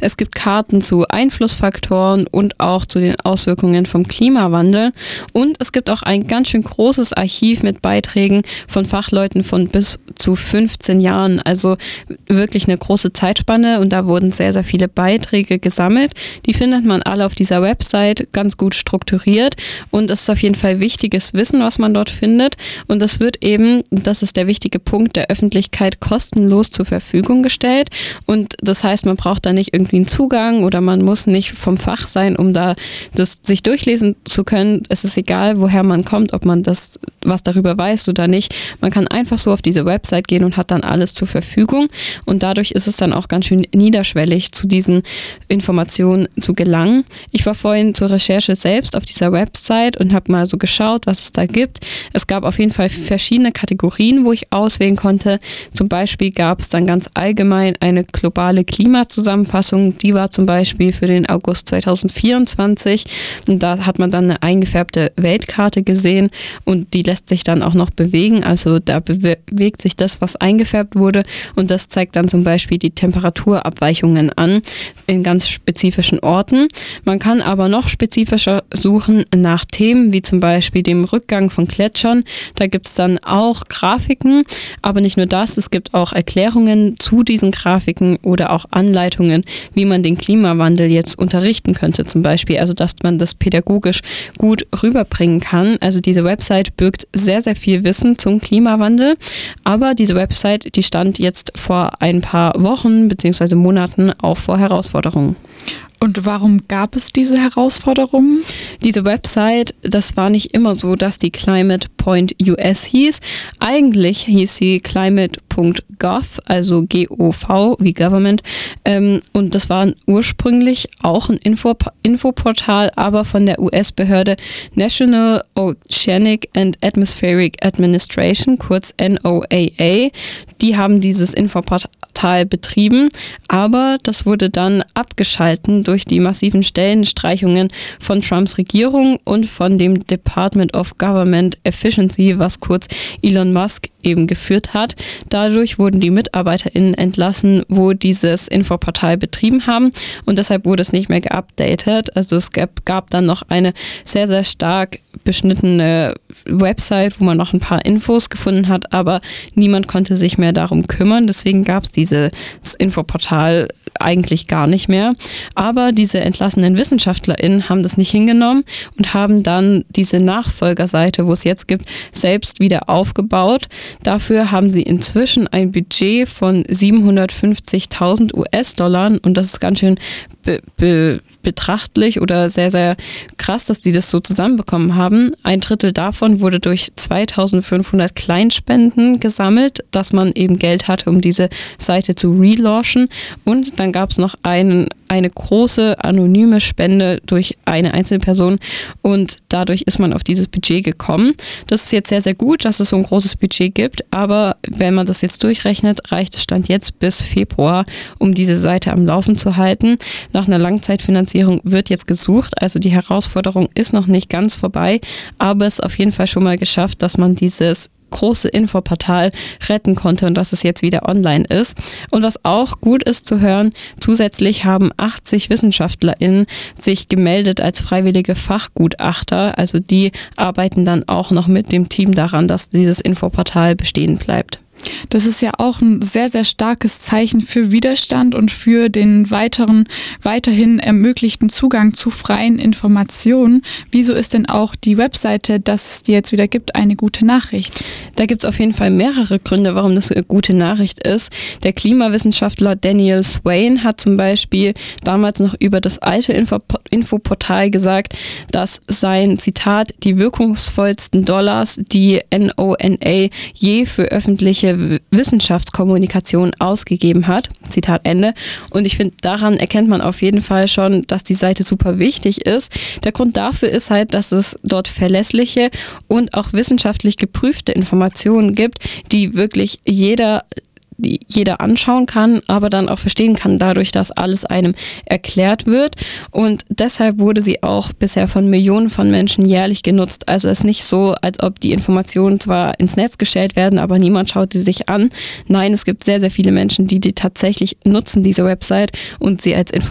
Es gibt Karten zu Einflussfaktoren und auch zu den Auswirkungen vom Klimawandel. Und es gibt auch ein ganz schön großes Archiv mit Beiträgen von Fachleuten von bis zu 15 Jahren. Also wirklich eine große Zeitspanne und da wurden sehr, sehr viele Beiträge gesammelt. Die findet man alle auf dieser Website ganz gut strukturiert und es ist auf jeden Fall wichtiges Wissen, was man dort findet. Und das wird eben, das ist der wichtige Punkt, der Öffentlichkeit kostenlos zur Verfügung gestellt. Und das heißt, man braucht da nicht irgendwie einen Zugang oder man muss nicht vom Fach sein, um da das sich durchlesen zu können. Es ist egal, woher man kommt, ob man das was darüber weiß oder nicht. Man kann einfach so auf diese Website gehen und hat dann alles zur Verfügung. Und dadurch ist es dann auch ganz schön niederschwellig, zu diesen Informationen zu gelangen. Ich war vorhin zur Recherche selbst auf dieser Website und habe mal so geschaut, was es da gibt. Es gab auf jeden Fall verschiedene Kategorien, wo ich auswählen konnte. Zum Beispiel gab es dann ganz allgemein eine globale Klimazusammenfassung. Die war zum Beispiel für den August 2024. Und da hat man dann eine eingefärbte Weltkarte gesehen und die lässt sich dann auch noch bewegen. Also da bewegt sich das, was eingefärbt wurde und das zeigt dann zum Beispiel die Temperaturabweichungen an in ganz spezifischen Orten. Man kann aber noch spezifischer suchen nach Themen, wie zum Beispiel dem Rückgang von Gletschern. Da gibt es dann auch Grafiken, aber nicht nur das, es gibt auch Erklärungen zu diesen Grafiken oder auch Anleitungen, wie man den Klimawandel jetzt unterrichten könnte zum Beispiel, also dass man das pädagogisch gut rüberbringen kann. Also diese Website birgt sehr, sehr viel Wissen zum Klimawandel, aber diese Website, die stand jetzt vor ein paar Wochen bzw. Monaten auch vor Herausforderungen. Und warum gab es diese Herausforderungen? Diese Website, das war nicht immer so, dass die Climate.us hieß. Eigentlich hieß sie climate.gov, also G-O-V wie Government. Und das war ursprünglich auch ein Infoportal, aber von der US-Behörde National Oceanic and Atmospheric Administration, kurz NOAA. Die haben dieses Infoportal betrieben, aber das wurde dann abgeschalten durch die massiven Stellenstreichungen von Trumps Regierung und von dem Department of Government Efficiency, was kurz Elon Musk eben geführt hat. Dadurch wurden die MitarbeiterInnen entlassen, wo dieses Infoportal betrieben haben und deshalb wurde es nicht mehr geupdatet. Also es gab dann noch eine sehr, sehr stark beschnittene Website, wo man noch ein paar Infos gefunden hat, aber niemand konnte sich mehr darum kümmern. Deswegen gab es dieses Infoportal eigentlich gar nicht mehr. Aber diese entlassenen WissenschaftlerInnen haben das nicht hingenommen und haben dann diese Nachfolgerseite, wo es jetzt gibt, selbst wieder aufgebaut. Dafür haben sie inzwischen ein Budget von 750.000 US-Dollar und das ist ganz schön betrachtlich oder sehr, sehr krass, dass die das so zusammenbekommen haben. Ein Drittel davon wurde durch 2.500 Kleinspenden gesammelt, dass man eben Geld hatte, um diese Seite zu relaunchen. Und dann gab es noch eine große anonyme Spende durch eine einzelne Person und dadurch ist man auf dieses Budget gekommen. Das ist jetzt sehr, sehr gut, dass es so ein großes Budget gibt, aber wenn man das jetzt durchrechnet, reicht es Stand jetzt bis Februar, um diese Seite am Laufen zu halten. Nach einer Langzeitfinanzierung wird jetzt gesucht, also die Herausforderung ist noch nicht ganz vorbei, aber es ist auf jeden Fall schon mal geschafft, dass man dieses große Infoportal retten konnte und dass es jetzt wieder online ist. Und was auch gut ist zu hören, zusätzlich haben 80 WissenschaftlerInnen sich gemeldet als freiwillige Fachgutachter. Also die arbeiten dann auch noch mit dem Team daran, dass dieses Infoportal bestehen bleibt. Das ist ja auch ein sehr, sehr starkes Zeichen für Widerstand und für den weiterhin ermöglichten Zugang zu freien Informationen. Wieso ist denn auch die Webseite, dass es die jetzt wieder gibt, eine gute Nachricht? Da gibt es auf jeden Fall mehrere Gründe, warum das eine gute Nachricht ist. Der Klimawissenschaftler Daniel Swain hat zum Beispiel damals noch über das alte Infoportal gesagt, dass sein Zitat die wirkungsvollsten Dollars, die NOAA je für öffentliche Wissenschaftskommunikation ausgegeben hat. Zitat Ende. Und ich finde, daran erkennt man auf jeden Fall schon, dass die Seite super wichtig ist. Der Grund dafür ist halt, dass es dort verlässliche und auch wissenschaftlich geprüfte Informationen gibt, die wirklich jeder anschauen kann, aber dann auch verstehen kann, dadurch, dass alles einem erklärt wird. Und deshalb wurde sie auch bisher von Millionen von Menschen jährlich genutzt. Also es ist nicht so, als ob die Informationen zwar ins Netz gestellt werden, aber niemand schaut sie sich an. Nein, es gibt sehr, sehr viele Menschen, die tatsächlich nutzen, diese Website und sie als